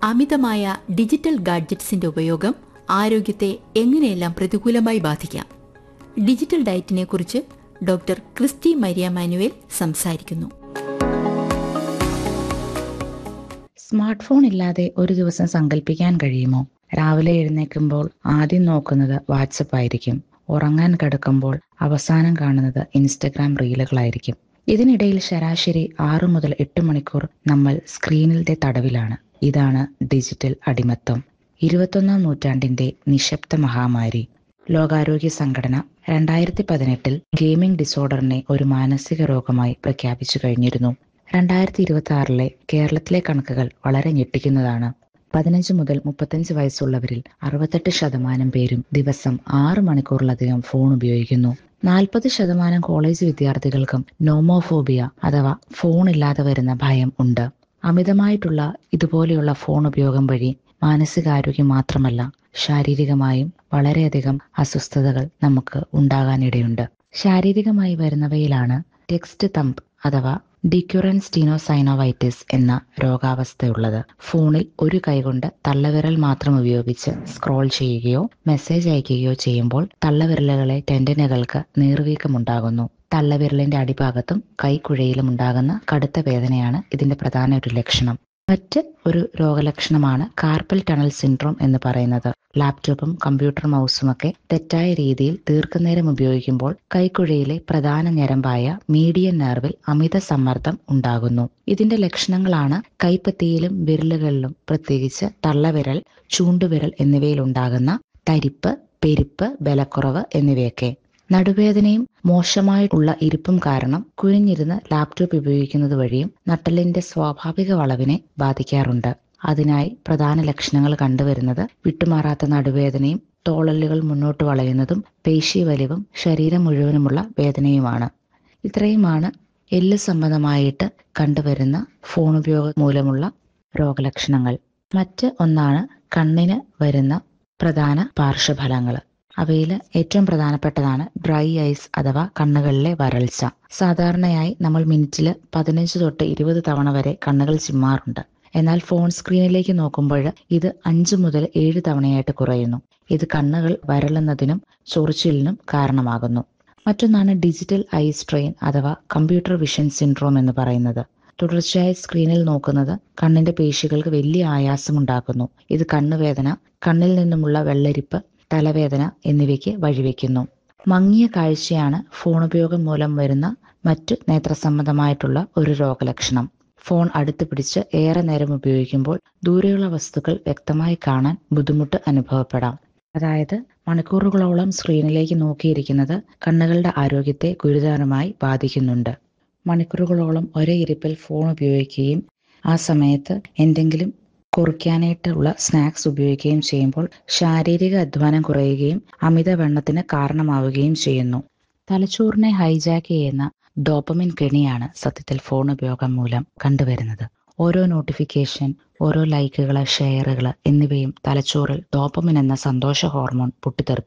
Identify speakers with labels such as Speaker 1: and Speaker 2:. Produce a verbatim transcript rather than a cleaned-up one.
Speaker 1: അമിതമായ ഡിജിറ്റൽ ഗാഡ്ജറ്റ്സിന്റെ ഉപയോഗം ആരോഗ്യത്തെ എങ്ങനെയെല്ലാം പ്രതികൂലമായി ബാധിക്കാം. ഡിജിറ്റൽ ഡയറ്റിനെ കുറിച്ച് ഡോക്ടർ ക്രിസ്റ്റി മരിയ മാനുവേൽ സംസാരിക്കുന്നു.
Speaker 2: സ്മാർട്ട് ഫോൺ ഇല്ലാതെ ഒരു ദിവസം സങ്കല്പിക്കാൻ കഴിയുമോ? രാവിലെ എഴുന്നേൽക്കുമ്പോൾ ആദ്യം നോക്കുന്നത് വാട്സപ്പ് ആയിരിക്കും. ഉറങ്ങാൻ കിടക്കുമ്പോൾ അവസാനം കാണുന്നത് ഇൻസ്റ്റഗ്രാം റീലുകളായിരിക്കും. ഇതിനിടയിൽ ശരാശരി ആറു മുതൽ എട്ട് മണിക്കൂർ നമ്മൾ സ്ക്രീനിന്റെ തടവിലാണ്. ഇതാണ് ഡിജിറ്റൽ അടിമത്തം. ഇരുപത്തൊന്നാം നൂറ്റാണ്ടിന്റെ നിശബ്ദ മഹാമാരി. ലോകാരോഗ്യ സംഘടന രണ്ടായിരത്തി പതിനെട്ടിൽ ഗെയിമിംഗ് ഡിസോർഡറിനെ ഒരു മാനസിക രോഗമായി പ്രഖ്യാപിച്ചു കഴിഞ്ഞിരുന്നു. രണ്ടായിരത്തി ഇരുപത്തി ആറിലെ കേരളത്തിലെ കണക്കുകൾ വളരെ ഞെട്ടിക്കുന്നതാണ്. പതിനഞ്ച് മുതൽ മുപ്പത്തഞ്ച് വയസ്സുള്ളവരിൽ അറുപത്തെട്ട് ശതമാനം പേരും ദിവസം ആറ് മണിക്കൂറിലധികം ഫോൺ ഉപയോഗിക്കുന്നു. നാൽപ്പത് ശതമാനം കോളേജ് വിദ്യാർത്ഥികൾക്കും നോമോഫോബിയ അഥവാ ഫോൺ ഇല്ലാതെ വരുന്ന ഭയം ഉണ്ട്. അമിതമായിട്ടുള്ള ഇതുപോലെയുള്ള ഫോൺ ഉപയോഗം വഴി മാനസികാരോഗ്യം മാത്രമല്ല, ശാരീരികമായും വളരെയധികം അസ്വസ്ഥതകൾ നമുക്ക് ഉണ്ടാകാനിടയുണ്ട്. ശാരീരികമായി വരുന്നവയിലാണ് ടെക്സ്റ്റ് തമ്പ് അഥവാ ഡിക്യുറൻസ് സ്റ്റീനോസൈനോവൈറ്റിസ് എന്ന രോഗാവസ്ഥയുള്ളത്. ഫോണിൽ ഒരു കൈകൊണ്ട് തള്ളവിരൽ മാത്രം ഉപയോഗിച്ച് സ്ക്രോൾ ചെയ്യുകയോ മെസ്സേജ് അയക്കുകയോ ചെയ്യുമ്പോൾ തള്ളവിരലുകളെ ടെൻഡനുകൾക്ക് നീർവീക്കമുണ്ടാകുന്നു. തള്ളവിരലിന്റെ അടിഭാഗത്തും കൈക്കുഴയിലും ഉണ്ടാകുന്ന കടുത്ത വേദനയാണ് ഇതിന്റെ പ്രധാന ഒരു ലക്ഷണം. മറ്റ് ഒരു രോഗലക്ഷണമാണ് കാർപ്പൽ ടണൽ സിൻഡ്രോം എന്ന് പറയുന്നത്. ലാപ്ടോപ്പും കമ്പ്യൂട്ടർ മൗസുമൊക്കെ തെറ്റായ രീതിയിൽ ദീർഘനേരം ഉപയോഗിക്കുമ്പോൾ കൈക്കുഴയിലെ പ്രധാന ഞരമ്പായ മീഡിയൻ നെർവിൽ അമിത സമ്മർദ്ദം ഉണ്ടാകുന്നു. ഇതിന്റെ ലക്ഷണങ്ങളാണ് കൈപ്പത്തിയിലും വിരലുകളിലും, പ്രത്യേകിച്ച് തള്ളവിരൽ, ചൂണ്ടുവിരൽ എന്നിവയിൽ ഉണ്ടാകുന്ന തരിപ്പ്, പെരുപ്പ്, ബലക്കുറവ് എന്നിവയൊക്കെ. നടുവേദനയും മോശമായിട്ടുള്ള ഇരിപ്പും കാരണം കുനിഞ്ഞിരുന്ന് ലാപ്ടോപ്പ് ഉപയോഗിക്കുന്നത് വഴിയും നട്ടെല്ലിന്റെ സ്വാഭാവിക വളവിനെ ബാധിക്കാറുണ്ട്. അതിനായി പ്രധാന ലക്ഷണങ്ങൾ കണ്ടുവരുന്നത് വിട്ടുമാറാത്ത നടുവേദനയും തോളല്ലുകൾ മുന്നോട്ട് വളയുന്നതും പേശി വലിവും ശരീരം മുഴുവനുമുള്ള വേദനയുമാണ്. ഇത്രയുമാണ് എല്ല് സംബന്ധമായിട്ട് കണ്ടുവരുന്ന ഫോൺ ഉപയോഗം മൂലമുള്ള രോഗലക്ഷണങ്ങൾ. മറ്റ് ഒന്നാണ് കണ്ണിന് വരുന്ന പ്രധാന പാർശ്വഫലങ്ങൾ. അവയിൽ ഏറ്റവും പ്രധാനപ്പെട്ടതാണ് ഡ്രൈ ഐസ് അഥവാ കണ്ണുകളിലെ വരൾച്ച. സാധാരണയായി നമ്മൾ മിനിറ്റിൽ പതിനഞ്ച് തൊട്ട് ഇരുപത് തവണ വരെ കണ്ണുകൾ ചിമ്മാറുണ്ട്. എന്നാൽ ഫോൺ സ്ക്രീനിലേക്ക് നോക്കുമ്പോൾ ഇത് അഞ്ച് മുതൽ ഏഴ് തവണയായിട്ട് കുറയുന്നു. ഇത് കണ്ണുകൾ വരളുന്നതിനും ചൊറിച്ചിലിനും കാരണമാകുന്നു. മറ്റൊന്നാണ് ഡിജിറ്റൽ ഐ സ്ട്രെയിൻ അഥവാ കമ്പ്യൂട്ടർ വിഷൻ സിൻഡ്രോം എന്ന് പറയുന്നത്. തുടർച്ചയായി സ്ക്രീനിൽ നോക്കുന്നത് കണ്ണിന്റെ പേശികൾക്ക് വലിയ ആയാസം ഉണ്ടാക്കുന്നു. ഇത് കണ്ണുവേദന, കണ്ണിൽ നിന്നുമുള്ള വെള്ളരിപ്പ്, തലവേദന എന്നിവയ്ക്ക് വഴിവെക്കുന്നു. മങ്ങിയ കാഴ്ചയാണ് ഫോൺ ഉപയോഗം മൂലം വരുന്ന മറ്റു നേത്രസംബന്ധമായിട്ടുള്ള ഒരു രോഗലക്ഷണം. ഫോൺ അടുത്ത് പിടിച്ച് ഏറെ നേരം ഉപയോഗിക്കുമ്പോൾ ദൂരെയുള്ള വസ്തുക്കൾ വ്യക്തമായി കാണാൻ ബുദ്ധിമുട്ട് അനുഭവപ്പെടാം. അതായത് മണിക്കൂറുകളോളം സ്ക്രീനിലേക്ക് നോക്കിയിരിക്കുന്നത് കണ്ണുകളുടെ ആരോഗ്യത്തെ ഗുരുതരമായി ബാധിക്കുന്നുണ്ട്. മണിക്കൂറുകളോളം ഒരേ ഇരിപ്പിൽ ഫോൺ ഉപയോഗിക്കുകയും ആ സമയത്ത് എന്തെങ്കിലും കുറിക്കാനായിട്ടുള്ള സ്നാക്സ് ഉപയോഗിക്കുകയും ചെയ്യുമ്പോൾ ശാരീരിക അധ്വാനം കുറയുകയും അമിതവണ്ണത്തിന് കാരണമാവുകയും ചെയ്യുന്നു. തലച്ചോറിനെ ഹൈജാക്ക് ചെയ്യുന്ന ഡോപ്പമിൻ കെണിയാണ് സത്യത്തിൽ ഫോൺ ഉപയോഗം മൂലം കണ്ടുവരുന്നത്. ഓരോ നോട്ടിഫിക്കേഷൻ, ഓരോ ലൈക്കുകൾ, ഷെയറുകൾ എന്നിവയും തലച്ചോറിൽ ഡോപ്പമിൻ എന്ന സന്തോഷ ഹോർമോൺ പൊട്ടിത്തെറിപ്പിക്കും.